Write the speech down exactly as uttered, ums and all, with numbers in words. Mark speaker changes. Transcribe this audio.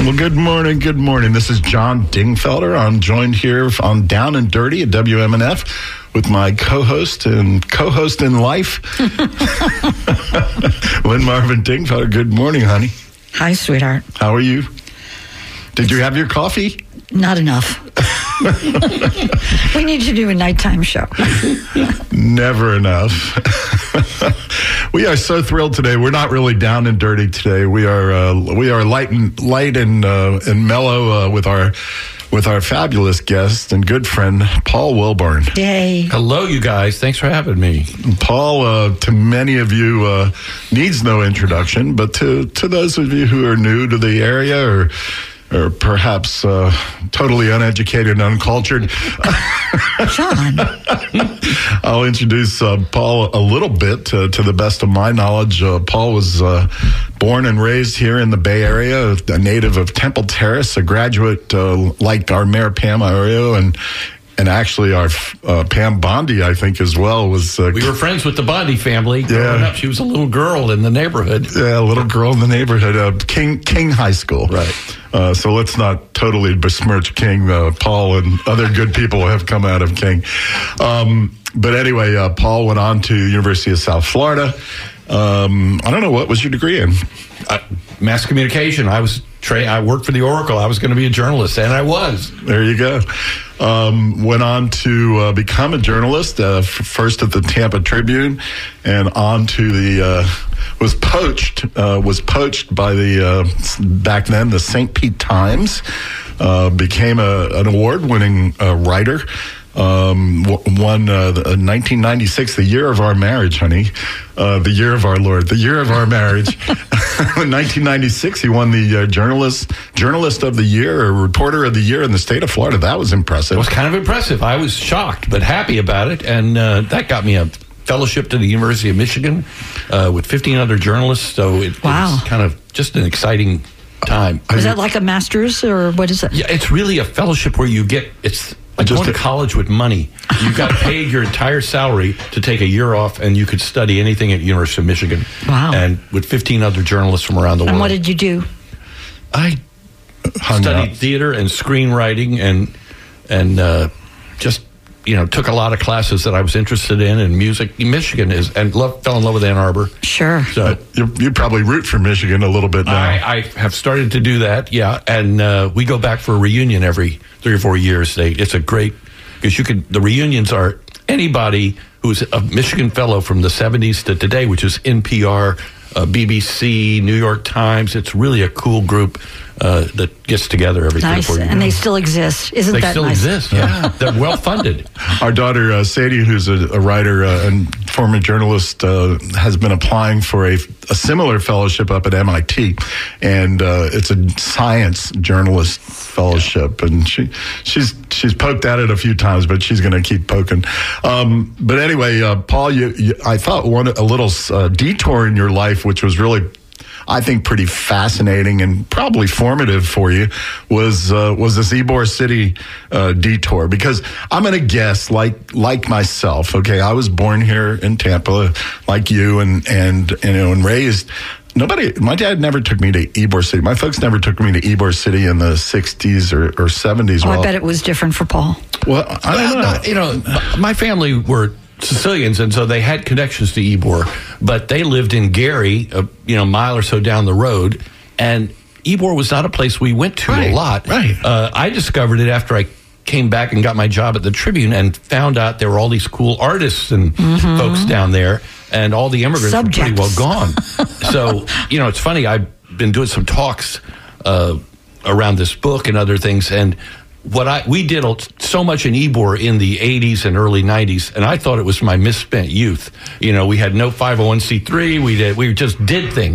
Speaker 1: Well, good morning, good morning. This is John Dingfelder. I'm joined here on Down and Dirty at W M N F with my co-host and co-host in life, Lynn Marvin Dingfelder. Good morning, honey.
Speaker 2: Hi, sweetheart.
Speaker 1: How are you? Did you have your coffee?
Speaker 2: Not enough. We need to do a nighttime show.
Speaker 1: Never enough. We are so thrilled today. We're not really down and dirty today. We are uh, we are light and light and uh, and mellow uh, with our with our fabulous guest and good friend Paul Wilburn.
Speaker 2: Yay!
Speaker 3: Hello, you guys. Thanks for having me.
Speaker 1: Paul, uh, to many of you, uh, needs no introduction, but to to those of you who are new to the area or. or perhaps uh, totally uneducated and uncultured.
Speaker 2: John.
Speaker 1: I'll introduce uh, Paul a little bit. Uh, to the best of my knowledge, uh, Paul was uh, born and raised here in the Bay Area, a native of Temple Terrace, a graduate uh, like our Mayor Pam Iorio, and And actually, our uh, Pam Bondi, I think, as well, was... Uh,
Speaker 3: we were friends with the Bondi family growing
Speaker 1: yeah.
Speaker 3: up. She was a little girl in the neighborhood.
Speaker 1: Yeah, a little girl in the neighborhood. Uh, King King High School.
Speaker 3: Right.
Speaker 1: Uh, so let's not totally besmirch King. Uh, Paul and other good people have come out of King. Um, but anyway, uh, Paul went on to University of South Florida. Um, I don't know, what was your degree in?
Speaker 3: Uh, mass communication. I was tra- I worked for the Oracle. I was going to be a journalist, and I was.
Speaker 1: There you go. Um, went on to uh, become a journalist, uh, f- first at the Tampa Tribune, and on to the, uh, was poached, uh, was poached by the, uh, back then, the Saint Pete Times, uh, became a, an award-winning uh, writer. Um, won uh, the, nineteen ninety-six, the year of our marriage, honey, uh, the year of our Lord, the year of our marriage. In nineteen ninety-six, he won the uh, journalist journalist of the year or reporter of the year in the state of Florida. That was impressive.
Speaker 3: It was kind of impressive. I was shocked, but happy about it, and uh, that got me a fellowship to the University of Michigan uh, with fifteen other journalists. So it,
Speaker 2: wow.
Speaker 3: it was kind of just an exciting time.
Speaker 2: Is that like a master's, or what is it?
Speaker 3: Yeah, it's really a fellowship where you get it's. Like
Speaker 1: Just
Speaker 3: going to college with money. You got paid your entire salary to take a year off, and you could study anything at the University of Michigan.
Speaker 2: Wow.
Speaker 3: And with fifteen other journalists from around the
Speaker 2: And
Speaker 3: world.
Speaker 2: what did you do?
Speaker 3: I
Speaker 1: Hung
Speaker 3: studied
Speaker 1: out.
Speaker 3: theater and screenwriting and and uh, just, you know, took a lot of classes that I was interested in, and music. Michigan is, and love, fell in love with Ann Arbor.
Speaker 2: Sure.
Speaker 3: So
Speaker 1: You, you probably root for Michigan a little bit now.
Speaker 3: I, I have started to do that, yeah. And uh, we go back for a reunion every three or four years. They, it's a great, because you could, the reunions are anybody who's a Michigan fellow from the seventies to today, which is N P R, uh, B B C, New York Times. It's really a cool group uh, that gets together every
Speaker 2: Nice.
Speaker 3: three or four years.
Speaker 2: And they still exist. Isn't
Speaker 3: They
Speaker 2: that
Speaker 3: still
Speaker 2: nice?
Speaker 3: exist, yeah. They're well funded.
Speaker 1: Our daughter, uh, Sadie, who's a, a writer uh, and former journalist, uh, has been applying for a, a similar fellowship up at M I T. And uh, it's a science journalist fellowship. Yeah. And she she's she's poked at it a few times, but she's going to keep poking. Um, but anyway, uh, Paul, you, you, I thought one a little uh, detour in your life, which was really, I think, pretty fascinating and probably formative for you, was uh, was this Ybor City uh, detour. Because I'm going to guess, like like myself, okay, I was born here in Tampa, like you, and and you know, and raised. Nobody, my dad never took me to Ybor City. My folks never took me to Ybor City in the sixties or, or seventies.
Speaker 2: Oh,
Speaker 1: well,
Speaker 2: I bet it was different for Paul.
Speaker 1: Well, I don't know.
Speaker 3: No, you know, my family were Sicilians, and so they had connections to Ybor, but they lived in Gary, a you know mile or so down the road, and Ybor was not a place we went to
Speaker 1: Right,
Speaker 3: a lot.
Speaker 1: right.
Speaker 3: Uh, I discovered it after I came back and got my job at the Tribune, and found out there were all these cool artists and mm-hmm. folks down there, and all the immigrants
Speaker 2: Subjects.
Speaker 3: were pretty well gone. So, you know, it's funny, I've been doing some talks uh, around this book and other things, and what I we did so much in Ybor in the eighties and early nineties, and I thought it was my misspent youth. You know, we had no five oh one c three. We did we just did things.